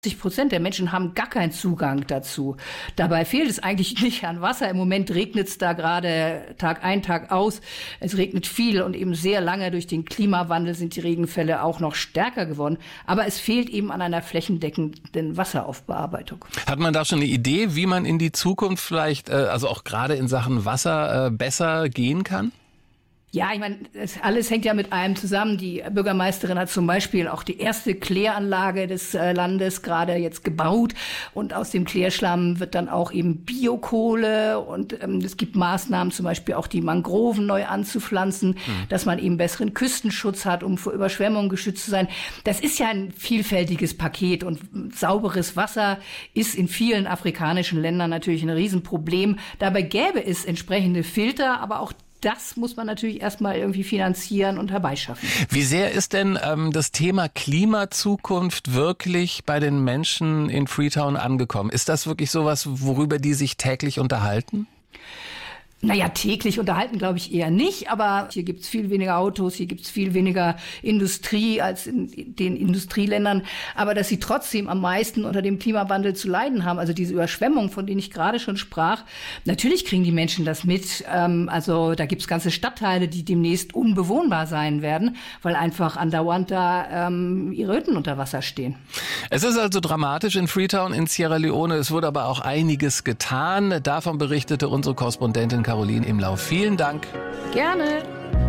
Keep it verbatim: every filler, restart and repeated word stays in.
Prozent der Menschen haben gar keinen Zugang dazu. Dabei fehlt es eigentlich nicht an Wasser. Im Moment regnet es da gerade Tag ein, Tag aus. Es regnet viel und eben sehr lange. Durch den Klimawandel sind die Regenfälle auch noch stärker geworden. Aber es fehlt eben an einer flächendeckenden Wasseraufbearbeitung. Hat man da schon eine Idee, wie man in die Zukunft vielleicht, also auch gerade in Sachen Wasser, besser gehen kann? Ja, ich meine, das alles hängt ja mit allem zusammen. Die Bürgermeisterin hat zum Beispiel auch die erste Kläranlage des äh, Landes gerade jetzt gebaut. Und aus dem Klärschlamm wird dann auch eben Biokohle. Und ähm, es gibt Maßnahmen, zum Beispiel auch die Mangroven neu anzupflanzen, mhm. dass man eben besseren Küstenschutz hat, um vor Überschwemmungen geschützt zu sein. Das ist ja ein vielfältiges Paket. Und sauberes Wasser ist in vielen afrikanischen Ländern natürlich ein Riesenproblem. Dabei gäbe es entsprechende Filter, aber auch das muss man natürlich erstmal irgendwie finanzieren und herbeischaffen. Wie sehr ist denn ähm, das Thema Klimazukunft wirklich bei den Menschen in Freetown angekommen? Ist das wirklich sowas, worüber die sich täglich unterhalten? Naja, täglich unterhalten glaube ich eher nicht, aber hier gibt's viel weniger Autos, hier gibt's viel weniger Industrie als in den Industrieländern. Aber dass sie trotzdem am meisten unter dem Klimawandel zu leiden haben, also diese Überschwemmung, von denen ich gerade schon sprach, natürlich kriegen die Menschen das mit. Ähm, also da gibt's ganze Stadtteile, die demnächst unbewohnbar sein werden, weil einfach andauernd da ähm, ihre Hütten unter Wasser stehen. Es ist also dramatisch in Freetown in Sierra Leone. Es wurde aber auch einiges getan. Davon berichtete unsere Korrespondentin Caroline Imlau. Vielen Dank. Gerne.